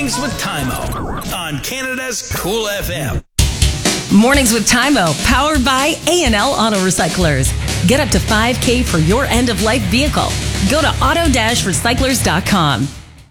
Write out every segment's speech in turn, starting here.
Mornings with Tymo on Canada's Cool FM. Mornings with Tymo, powered by A&L Auto Recyclers. Get up to $5,000 for your end-of-life vehicle. Go to auto-recyclers.com.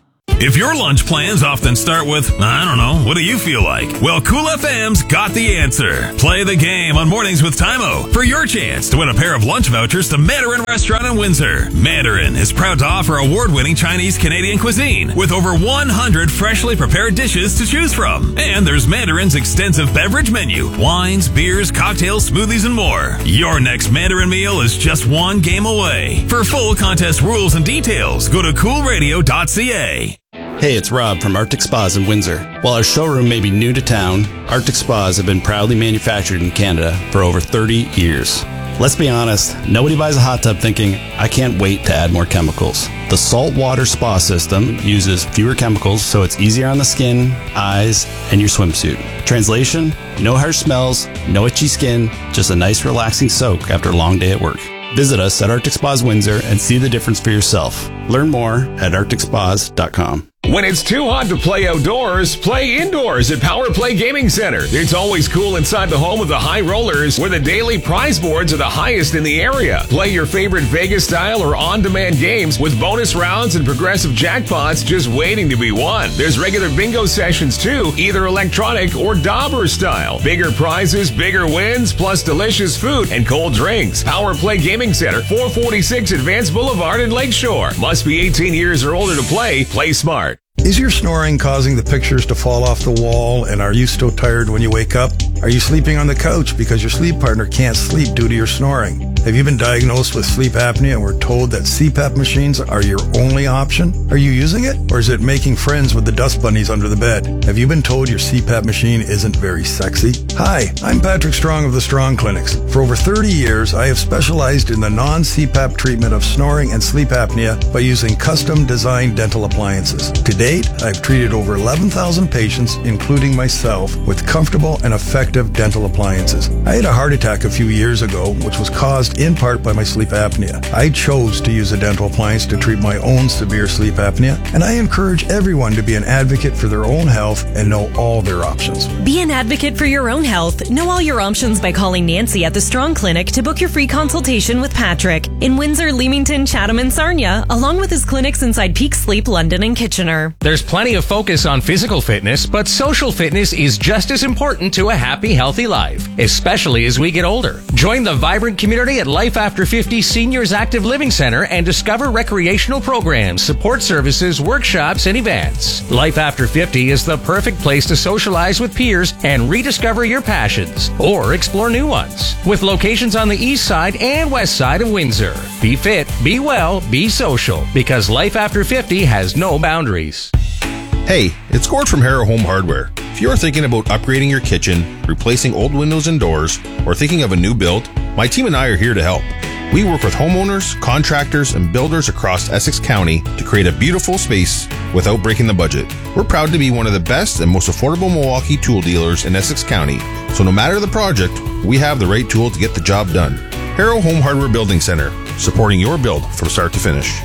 If your lunch plans often start with, I don't know, what do you feel like? Well, Cool FM's got the answer. Play the game on Mornings with Tymo for your chance to win a pair of lunch vouchers to Mandarin Restaurant in Windsor. Mandarin is proud to offer award-winning Chinese-Canadian cuisine with over 100 freshly prepared dishes to choose from. And there's Mandarin's extensive beverage menu, wines, beers, cocktails, smoothies, and more. Your next Mandarin meal is just one game away. For full contest rules and details, go to coolradio.ca. Hey, it's Rob from Arctic Spas in Windsor. While our showroom may be new to town, Arctic Spas have been proudly manufactured in Canada for over 30 years. Let's be honest, nobody buys a hot tub thinking, I can't wait to add more chemicals. The saltwater spa system uses fewer chemicals, so it's easier on the skin, eyes, and your swimsuit. Translation, no harsh smells, no itchy skin, just a nice relaxing soak after a long day at work. Visit us at Arctic Spas Windsor and see the difference for yourself. Learn more at arcticspas.com. When it's too hot to play outdoors, play indoors at Power Play Gaming Center. It's always cool inside the home of the High Rollers, where the daily prize boards are the highest in the area. Play your favorite Vegas-style or on-demand games with bonus rounds and progressive jackpots just waiting to be won. There's regular bingo sessions too, either electronic or dauber style. Bigger prizes, bigger wins, plus delicious food and cold drinks. Power Play Gaming Center, 446 Advance Boulevard in Lakeshore. Must be 18 years or older to play. Play smart. Is your snoring causing the pictures to fall off the wall, and are you so tired when you wake up? Are you sleeping on the couch because your sleep partner can't sleep due to your snoring? Have you been diagnosed with sleep apnea and were told that CPAP machines are your only option? Are you using it, or is it making friends with the dust bunnies under the bed? Have you been told your CPAP machine isn't very sexy? Hi, I'm Patrick Strong of the Strong Clinics. For over 30 years, I have specialized in the non-CPAP treatment of snoring and sleep apnea by using custom-designed dental appliances. To date, I've treated over 11,000 patients, including myself, with comfortable and effective dental appliances. I had a heart attack a few years ago, which was caused in part by my sleep apnea. I chose to use a dental appliance to treat my own severe sleep apnea, and I encourage everyone to be an advocate for their own health and know all their options. Be an advocate for your own health. Know all your options by calling Nancy at the Strong Clinic to book your free consultation with Patrick in Windsor, Leamington, Chatham, and Sarnia, along with his clinics inside Peak Sleep, London, and Kitchener. There's plenty of focus on physical fitness, but social fitness is just as important to a happy, healthy life, especially as we get older. Join the vibrant community at Life After 50 Seniors Active Living Center and discover recreational programs, support services, workshops, and events. Life After 50 is the perfect place to socialize with peers and rediscover your passions or explore new ones. With locations on the east side and west side of Windsor. Be fit, be well, be social, because Life After 50 has no boundaries. Hey, it's Gord from Harrow Home Hardware. If you're thinking about upgrading your kitchen, replacing old windows and doors, or thinking of a new build, my team and I are here to help. We work with homeowners, contractors, and builders across Essex County to create a beautiful space without breaking the budget. We're proud to be one of the best and most affordable Milwaukee tool dealers in Essex County, so no matter the project, we have the right tool to get the job done. Harrow Home Hardware Building Center, supporting your build from start to finish.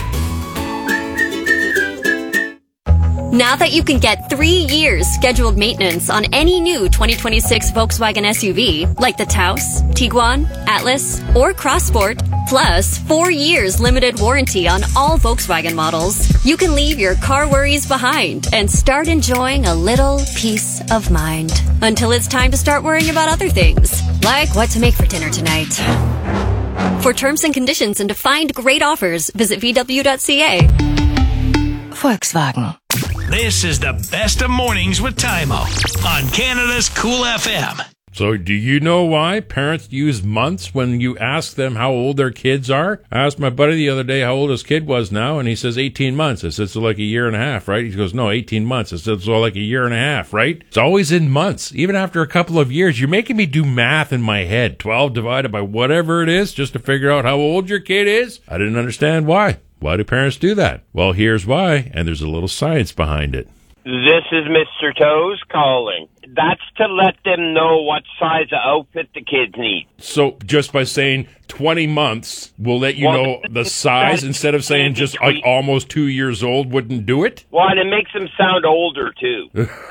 Now that you can get 3 years scheduled maintenance on any new 2026 Volkswagen SUV, like the Taos, Tiguan, Atlas, or Crossport, plus 4 years limited warranty on all Volkswagen models, you can leave your car worries behind and start enjoying a little peace of mind. Until it's time to start worrying about other things, like what to make for dinner tonight. For terms and conditions and to find great offers, visit VW.ca. Volkswagen. This is the best of Mornings with Tymo on Canada's Cool FM. So do you know why parents use months when you ask them how old their kids are? I asked my buddy the other day how old his kid was now, and he says 18 months. I said, so like a year and a half, right? He goes, no, 18 months. I said, so like a year and a half, right? It's always in months. Even after a couple of years, you're making me do math in my head. 12 divided by whatever it is just to figure out how old your kid is. I didn't understand why. Why do parents do that? Well, here's why, and there's a little science behind it. This is Mr. Toes calling. That's to let them know what size of outfit the kids need. So just by saying 20 months will let you know the size instead of saying just like almost 2 years old wouldn't do it? Well, and it makes them sound older, too.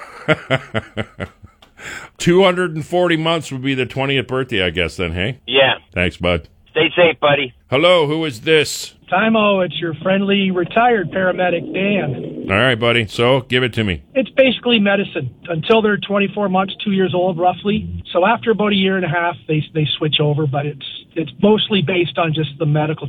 240 months would be the 20th birthday, I guess, then, hey? Yeah. Thanks, bud. Stay safe, buddy. Hello, who is this? Timo, it's your friendly retired paramedic, Dan. All right, buddy. So, give it to me. It's basically medicine until they're 24 months, 2 years old, roughly. So after about a year and a half, they switch over, but it's mostly based on just the medical